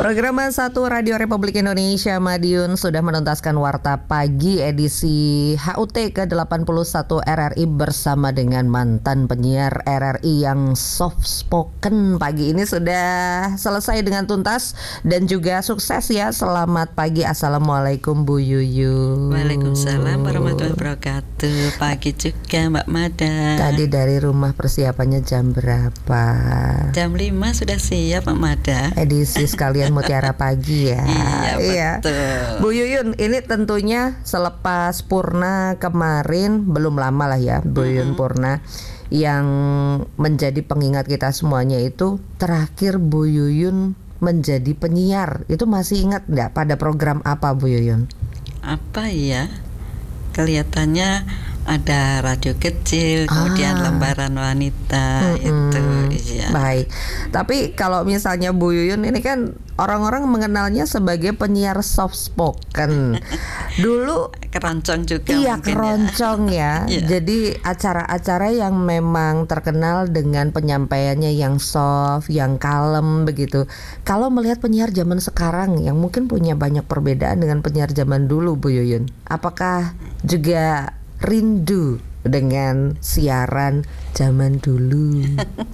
Program 1 Radio Republik Indonesia Madiun sudah menuntaskan Warta Pagi edisi HUT ke-81 RRI bersama dengan mantan penyiar RRI yang soft spoken. Pagi ini sudah selesai dengan tuntas dan juga sukses ya. Selamat pagi, Assalamualaikum Bu Yuyu. Waalaikumsalam warahmatullahi wabarakatuh. Pagi juga Mbak Mada. Tadi dari rumah persiapannya jam berapa? Jam 5 sudah siap Mbak Mada. Edisi sekalian Mutiara Pagi ya. Iya, betul. Bu Yuyun, ini tentunya selepas Purna kemarin, belum lama lah ya Bu Yuyun Purna, yang menjadi pengingat kita semuanya itu terakhir Bu Yuyun menjadi penyiar. Itu masih ingat nggak pada program apa Bu Yuyun? Apa ya? Kelihatannya ada radio kecil, kemudian lembaran wanita itu ya. Baik. Tapi kalau misalnya Bu Yuyun ini kan orang-orang mengenalnya sebagai penyiar soft spoken. Dulu keroncong juga. Iya, keroncong ya. Iya. Jadi acara-acara yang memang terkenal dengan penyampaiannya yang soft, yang kalem begitu. Kalau melihat penyiar zaman sekarang yang mungkin punya banyak perbedaan dengan penyiar zaman dulu Bu Yuyun, apakah juga rindu dengan siaran zaman dulu?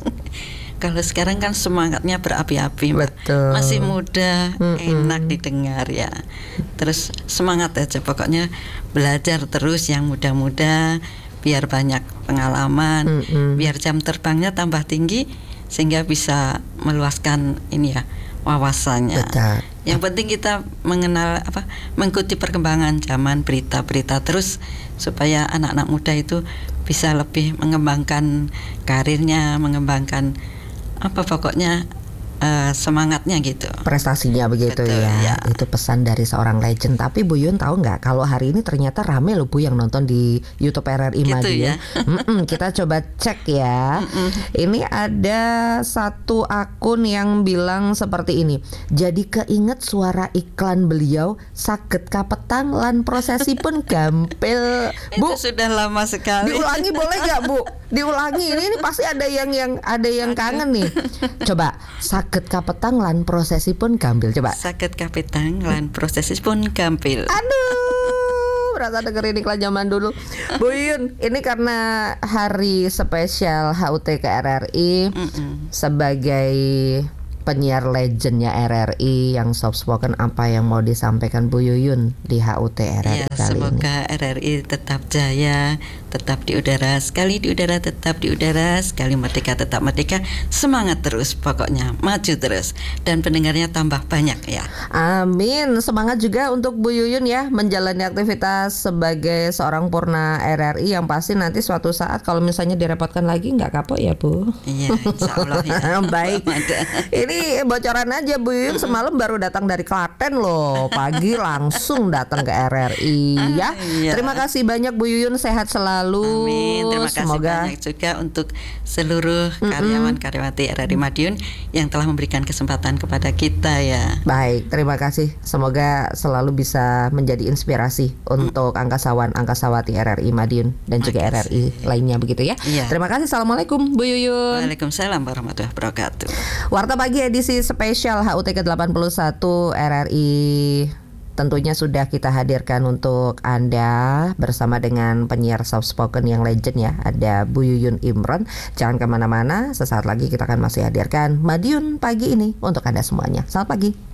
Kalau sekarang kan semangatnya berapi-api, Mbak. Betul. Masih muda, enak didengar ya. Terus semangat aja, pokoknya belajar terus yang muda-muda, biar banyak pengalaman, biar jam terbangnya tambah tinggi sehingga bisa meluaskan ini ya, wawasannya. Betul. Yang penting kita mengenal mengikuti perkembangan zaman, berita-berita terus supaya anak-anak muda itu bisa lebih mengembangkan karirnya, mengembangkan pokoknya semangatnya gitu. Prestasinya begitu. Betul, ya. ya. Itu pesan dari seorang legend. Tapi Bu Yun tahu nggak kalau hari ini ternyata rame loh Bu yang nonton di YouTube RRI gitu Madiun. Ya? Kita coba cek ya. Ini ada satu akun yang bilang seperti ini. Jadi keinget suara iklan beliau saged kapetang lan prosesi pun gampil. Bu, itu sudah lama sekali. diulangi boleh nggak Bu? Diulangi. Ini pasti ada yang kangen nih. Coba saged kapetang lan prosesi pun gampil. Coba. Saged kapetang lan prosesi pun gampil. Aduh, berasa dengerin iklan zaman dulu. Bu Yun, ini karena hari spesial HUT ke RRI sebagai penyiar legendnya RRI yang soft spoken, apa yang mau disampaikan Bu Yuyun di HUT RRI ya, kali semoga ini? RRI tetap jaya, tetap di udara, sekali di udara tetap di udara, sekali merdeka tetap merdeka. Semangat terus, pokoknya maju terus, dan pendengarnya tambah banyak ya. Amin. Semangat juga untuk Bu Yuyun ya menjalani aktivitas sebagai seorang Purna RRI yang pasti nanti suatu saat kalau misalnya direpotkan lagi nggak kapok ya Bu? Iya, insya Allah ya. Baik. Ini bocoran aja Bu Yuyun semalam baru datang dari Klaten loh. Pagi langsung datang ke RRI ya. Iya. Terima kasih banyak Bu Yuyun, sehat selalu. Amin. Terima kasih Semoga banyak juga untuk seluruh karyawan-karyawati RRI Madiun yang telah memberikan kesempatan kepada kita ya. baik, terima kasih. Semoga selalu bisa menjadi inspirasi untuk angkasawan-angkasawati RRI Madiun dan juga RRI lainnya begitu ya. Iya. Terima kasih. Assalamualaikum Bu Yuyun. Waalaikumsalam warahmatullahi wabarakatuh. Warta Pagi edisi spesial HUT ke-81 RRI tentunya sudah kita hadirkan untuk Anda bersama dengan penyiar soft spoken yang legend ya. Ada Bu Yuyun Imron. Jangan kemana-mana, sesaat lagi kita akan masih hadirkan Madiun pagi ini untuk Anda semuanya. Selamat pagi.